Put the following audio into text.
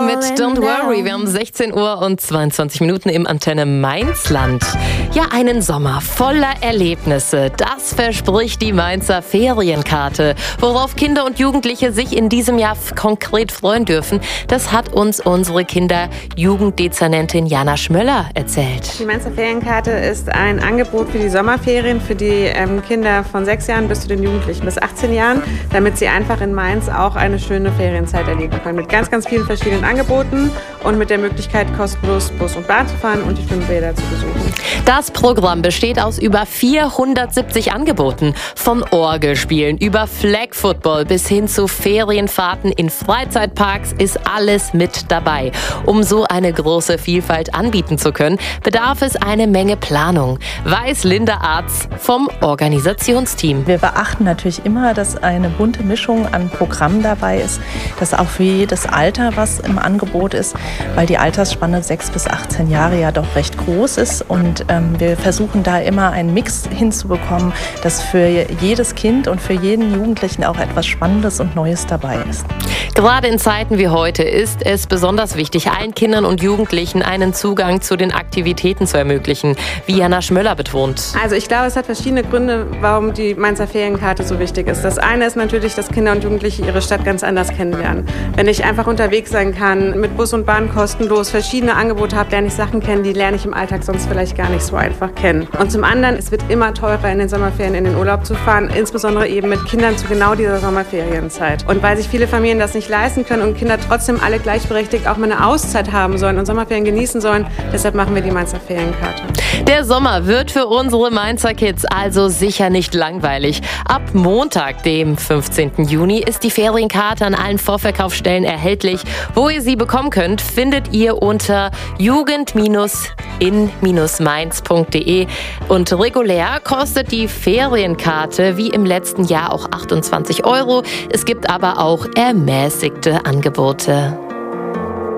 mit Don't Worry. Wir haben 16 Uhr und 22 Minuten im Antenne Mainzland. Ja, einen Sommer voller Erlebnisse. Das verspricht die Mainzer Ferienkarte. Worauf Kinder und Jugendliche sich in diesem Jahr konkret freuen dürfen, das hat uns unsere Kinder-Jugenddezernentin Jana Schmöller erzählt. Die Mainzer Ferienkarte ist ein Angebot für die Sommerferien für die Kinder von 6 Jahren bis zu den Jugendlichen bis 18 Jahren, damit sie einfach in Mainz auch eine schöne Ferienzeit erleben können. Mit ganz, ganz vielen verschiedenen Angeboten und mit der Möglichkeit, kostenlos Bus und Bahn zu fahren und die Schwimmbäder zu besuchen. Das Programm besteht aus über 470 Angeboten. Von Orgelspielen über Flag Football bis hin zu Ferienfahrten in Freizeitparks ist alles mit dabei. Um so eine große Vielfalt anbieten zu können, bedarf es eine Menge Planung, weiß Linda Arz vom Organisationsteam. Wir beachten natürlich immer, dass eine bunte Mischung an Programmen dabei ist, dass auch für jedes Alter was im Angebot ist, weil die Altersspanne 6 bis 18 Jahre ja doch recht groß ist und wir versuchen da immer einen Mix hinzubekommen, dass für jedes Kind und für jeden Jugendlichen auch etwas Spannendes und Neues dabei ist. Gerade in Zeiten wie heute ist es besonders wichtig, allen Kindern und Jugendlichen einen Zugang zu den Aktivitäten zu ermöglichen, wie Jana Schmöller betont. Also ich glaube, es hat verschiedene Gründe, warum die Mainzer Ferienkarte so wichtig ist. Das eine ist natürlich, dass Kinder und Jugendliche ihre Stadt ganz anders kennenlernen. Wenn ich einfach unterwegs sein kann, mit Bus und Bahn kostenlos verschiedene Angebote habe, lerne ich Sachen kennen, die lerne ich im Alltag sonst vielleicht gar nicht so einfach kennen. Und zum anderen, es wird immer teurer in den Sommerferien in den Urlaub zu fahren, insbesondere eben mit Kindern zu genau dieser Sommerferienzeit. Und weil sich viele Familien das nicht leisten können und Kinder trotzdem alle gleichberechtigt auch mal eine Auszeit haben sollen und Sommerferien genießen sollen, deshalb machen wir die Mainzer Ferienkarte. Der Sommer wird für unsere Mainzer Kids also sicher nicht langweilig. Ab Montag, dem 15. Juni, ist die Ferienkarte an allen Vorverkaufsstellen erhältlich. Wo ihr sie bekommen könnt, findet ihr unter jugend-in-mainz.de. Und regulär kostet die Ferienkarte wie im letzten Jahr auch 28 €. Es gibt aber auch ermäßigte Angebote.